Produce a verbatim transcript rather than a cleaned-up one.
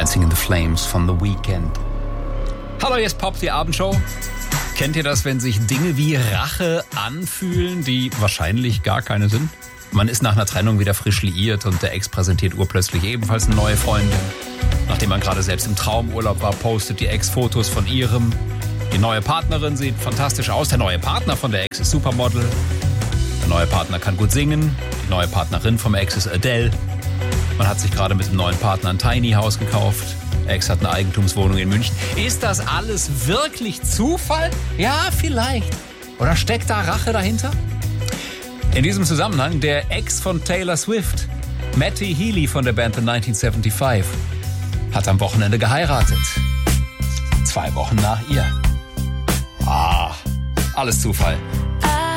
Dancing in the Flames von The Weeknd. Hallo, hier ist Pop, die Abendshow. Kennt ihr das, wenn sich Dinge wie Rache anfühlen, die wahrscheinlich gar keine sind? Man ist nach einer Trennung wieder frisch liiert und der Ex präsentiert urplötzlich ebenfalls eine neue Freundin. Nachdem man gerade selbst im Traumurlaub war, postet die Ex Fotos von ihrem. Die neue Partnerin sieht fantastisch aus. Der neue Partner von der Ex ist Supermodel. Der neue Partner kann gut singen. Die neue Partnerin vom Ex ist Adele. Man hat sich gerade mit dem neuen Partner ein Tiny House gekauft. Ex hat eine Eigentumswohnung in München. Ist das alles wirklich Zufall? Ja, vielleicht. Oder steckt da Rache dahinter? In diesem Zusammenhang der Ex von Taylor Swift, Matty Healy von der Band The neunzehnhundertfünfundsiebzig, hat am Wochenende geheiratet. Zwei Wochen nach ihr. Ah, alles Zufall.